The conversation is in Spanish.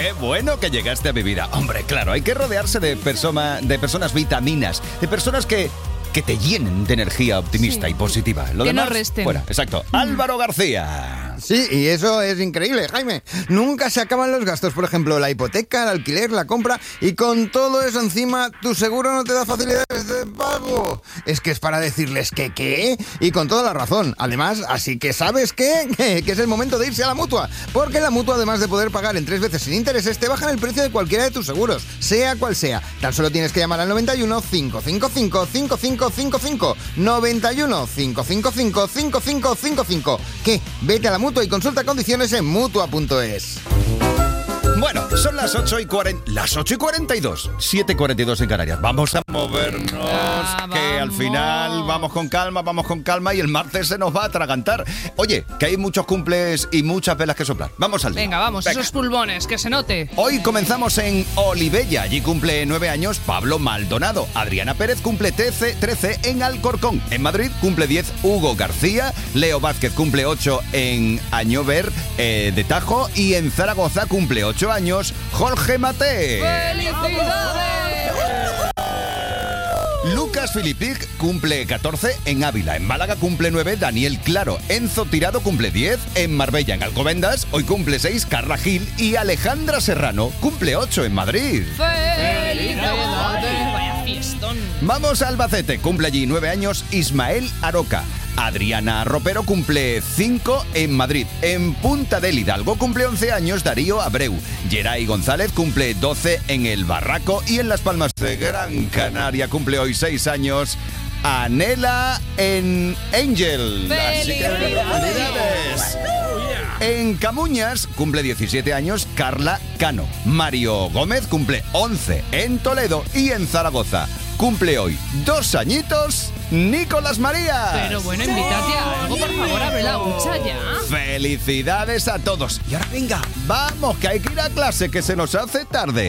Qué bueno que llegaste a mi vida. Hombre, claro, hay que rodearse de personas vitaminas, de personas que te llenen de energía optimista y positiva. Lo que demás, no resten. fuera, exacto. Álvaro García. Sí, y eso es increíble, Jaime. Nunca se acaban los gastos, por ejemplo, la hipoteca, el alquiler, la compra, y con todo eso encima, tu seguro no te da facilidades de pago. Es que es para decirles que ¿qué? Y con toda la razón. Además, así que ¿sabes qué? Que es el momento de irse a la Mutua. Porque en la Mutua, además de poder pagar en 3 veces sin intereses, te bajan el precio de cualquiera de tus seguros, sea cual sea. Tan solo tienes que llamar al 91 555 5555. 91 555 5555. ¿Qué? Vete a la Mutua y consulta condiciones en Mutua.es. Bueno, son las 8:42, 7:42 en Canarias. Vamos a movernos, que al final vamos con calma y el martes se nos va a atragantar. Oye, que hay muchos cumples y muchas velas que soplar. Vamos al día. Venga, vamos, esos pulmones, que se note. Hoy comenzamos en Olivella. Allí cumple 9 años Pablo Maldonado. Adriana Pérez cumple 13 en Alcorcón. En Madrid cumple 10 Hugo García. Leo Vázquez cumple 8 en Añover de Tajo. Y en Zaragoza cumple 8 años Jorge Mate. ¡Felicidades! Lucas Filipic cumple 14 en Ávila. En Málaga cumple 9 Daniel Claro. Enzo Tirado cumple 10 en Marbella. En Alcobendas hoy cumple 6 Carla Gil. Y Alejandra Serrano cumple 8 en Madrid. ¡Felicidades! Vaya fiestón. Vamos a Albacete. Cumple allí 9 años Ismael Aroca. Adriana Ropero cumple 5 en Madrid. En Punta del Hidalgo cumple 11 años Darío Abreu. Geray González cumple 12 en El Barraco. Y en Las Palmas de Gran Canaria cumple hoy 6 años Anela en Angel. Así que felicidades. En Camuñas cumple 17 años Carla Cano. Mario Gómez cumple 11 en Toledo. Y en Zaragoza cumple hoy 2 añitos Nicolás María. Pero bueno, invítate a algo, por favor, abre la hucha ya. Felicidades a todos. Y ahora venga, vamos, que hay que ir a clase, que se nos hace tarde.